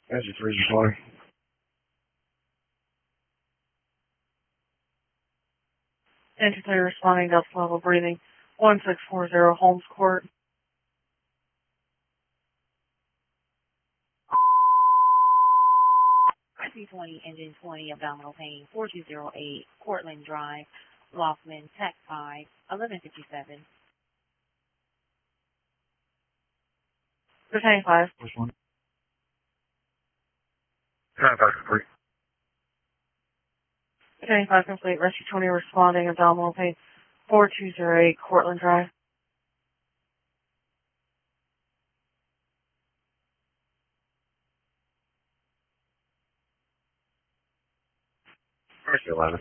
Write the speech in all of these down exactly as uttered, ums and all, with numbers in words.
Rescue three is responding. Entry three responding, Delta level breathing. one six four zero Holmes Court. C twenty, engine twenty, abdominal pain, four two zero eight, Cortland Drive, Loftman, Tech five, eleven fifty-seven. Lieutenant five. Responding. Lieutenant five complete. Lieutenant five complete. Rescue twenty responding, abdominal pain, four two zero eight, Cortland Drive. Rescue eleven.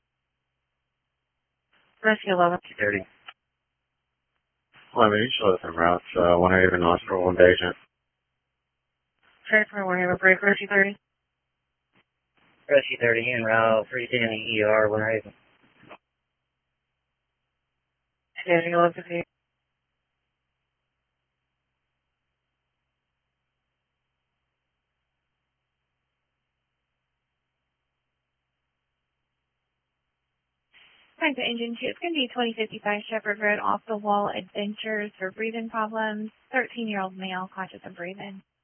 Rescue eleven. thirty. eleven, you show us some routes. Uh, one Haven, Hospital, one agent. Transfer one Haven break. Rescue thirty. Rescue thirty en route, three ten E R, Winter Haven. Standing eleven fifty-eight. Time to engine two. It's going to be twenty fifty-five Shepherd Road, off the wall adventures for breathing problems. thirteen year old male, conscious of breathing.